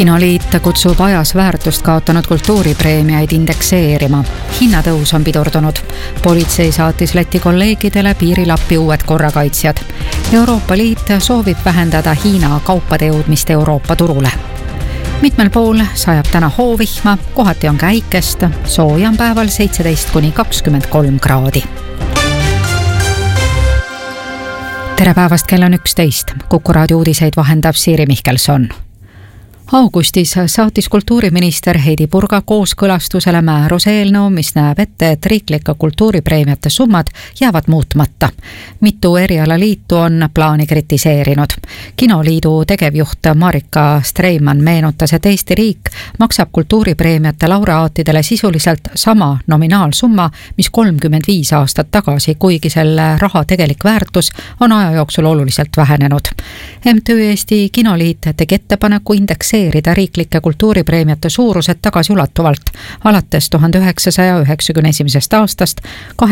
Kinoliit kutsub ajas väärtust kaotanud kultuuripreemiaid indekseerima. Hinnatõus on pidurdunud. Politsei saatis Läti kolleegidele piirilappi uued korrakaitsjad. Euroopa Liit soovib vähendada Hiina kaupade jõudmist Euroopa turule. Mitmel pool sajab täna hoovihma, kohati on käikest, sooja on päeval 17–23 kraadi. Tere päevast, kell on 11. Kuku raadio uudiseid vahendab Siiri Mihkelson. Augustis saatis kultuuriminister Heidy Purga kooskõlastusele määruse eelnõu, mis näeb ette, et riiklike kultuuripreemiate summad jäävad muutmata. Mitu erialaliitu on plaani kritiseerinud. Kinoliidu tegevjuht Marika Streimann meenutas, et Eesti riik maksab kultuuripreemiate laureaatidele sisuliselt sama nominaalsumma, mis 35 aastat tagasi, kuigi selle raha tegelik väärtus on aja jooksul oluliselt vähenenud. MTÜ Eesti Kinoliit tegi ettepaneku indekseerida riiklike kultuuripreemiate suurused tagasiulatuvalt alates 1991. aastast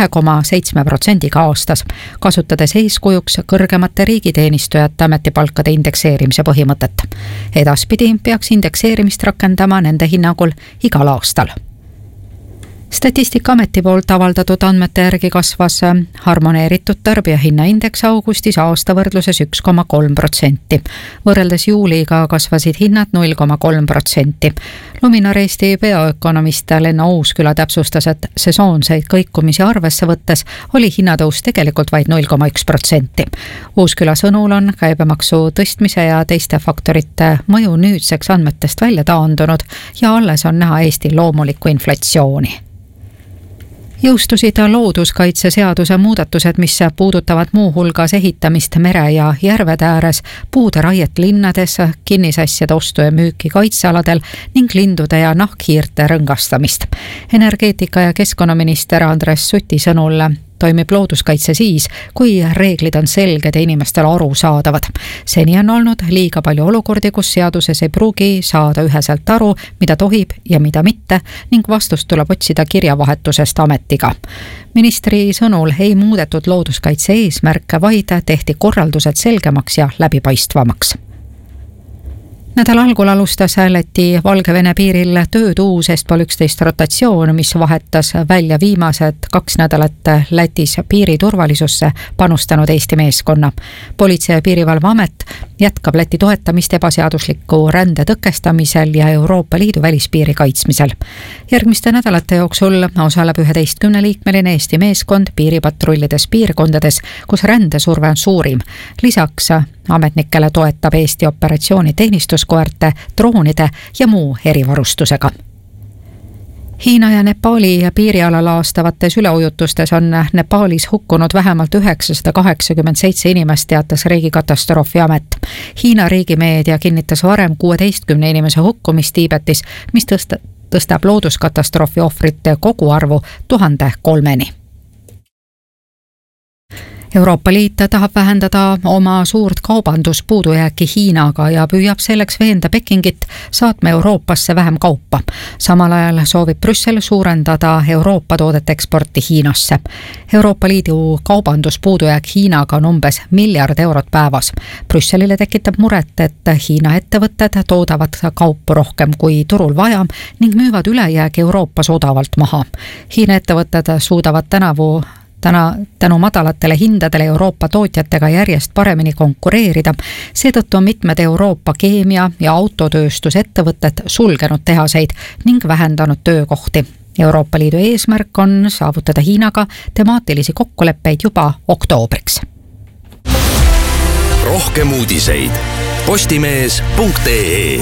2,7% aastas, kasutades eeskujuks kõrgemate riigiteenistujate ametipalkade indekseerimise põhimõtet. Edaspidi peaks indekseerimist rakendama nende hinnangul igal aastal. Statistikaameti poolt avaldatud andmete järgi kasvas harmoneeritud tarbijahinnaindeks augustis aasta võrdluses 1,3%. Võrreldes juuliga kasvasid hinnad 0,3%. Luminor Eesti peaökonomist Lenno Uusküla täpsustas, et sesoonseid kõikumisi arvesse võttes oli hinnatõus tegelikult vaid 0,1%. Uusküla sõnul on käibemaksu tõstmise ja teiste faktorite mõju nüüdseks andmetest välja taandunud ja alles on näha Eesti loomulikku inflatsiooni. Jõustusid looduskaitseseaduse muudatused, mis puudutavad muu hulgas ehitamist mere- ja järvede ääres, puude raiet linnades, kinnisasjade ostu ja müüki kaitsealadel ning lindude ja nahkhiirte rõngastamist. Energeetika- ja keskkonnaminister Andres Suti sõnul toimib looduskaitse siis, kui reeglid on selged ja inimestele arusaadavad. Seni on olnud liiga palju olukordi, kus seaduses ei pruugi saada üheselt aru, mida tohib ja mida mitte, ning vastust tuleb otsida kirjavahetusest ametiga. Ministri sõnul ei muudetud looduskaitse eesmärke, vaid tehti korraldused selgemaks ja läbipaistvamaks. Nädala algul alustas Läti Valgevene piiril tööd uus Estpol 11 rotatsioon, mis vahetas välja viimased 2 nädalat Lätis piiriturvalisusse panustanud Eesti meeskonna. Politsei- ja Piirivalveamet jätkab Läti toetamist ebaseadusliku rände tõkestamisel ja Euroopa Liidu välispiiri kaitsmisel. Järgmiste nädalate jooksul osaleb 11-liikmeline Eesti meeskond piiripatrulides piirkondades, kus rändesurve on suurim. Lisaks ametnikele toetab Eesti operatsiooni teenistuskoerte, droonide ja muu erivarustusega. Hiina ja Nepaali piirialal aastavates üleujutustes on Nepaalis hukkunud vähemalt 987 inimest, teatas Riigikatastroofiamet. Hiina riigimeedia kinnitas varem 16 inimese hukkumist Tiibetis, mis tõstab looduskatastroofi ohvrite koguarvu 1003-ni. Euroopa Liit tahab vähendada oma suurt kaubanduspuudujääki Hiinaga ja püüab selleks veenda Pekingit saatma Euroopasse vähem kaupa. Samal ajal soovib Brüssel suurendada Euroopa toodete eksporti Hiinasse. Euroopa Liidu kaubanduspuudujääk Hiinaga on umbes 1 miljard eurot päevas. Brüsselile tekitab muret, et Hiina ettevõtted toodavad kaupu rohkem kui turul vaja ning müüvad ülejäägi Euroopas odavalt maha. Hiina ettevõtted suudavad tänu madalatele hindadele Euroopa tootjatega järjest paremini konkureerida. Seetõttu on mitmed Euroopa keemia- ja autotööstusettevõtted sulgenud tehaseid ning vähendanud töökohti. Euroopa Liidu eesmärk on saavutada Hiinaga temaatilisi kokkuleppeid juba oktoobriks. Rohkem uudiseid postimees.ee.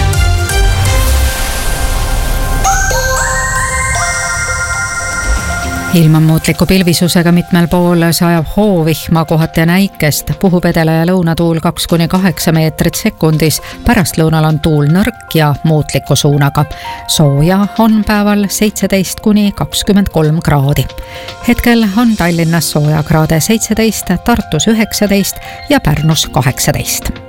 Ilm on muutliku pilvisusega, mitmel pool sajab hoovihma, kohati on äikest, puhub edela- ja lõunatuul 2–8 meetrit sekundis, pärastlõunal on tuul nõrk ja muutliku suunaga. Sooja on päeval 17–23 kraadi. Hetkel on Tallinnas soojakraade 17, Tartus 19 ja Pärnus 18.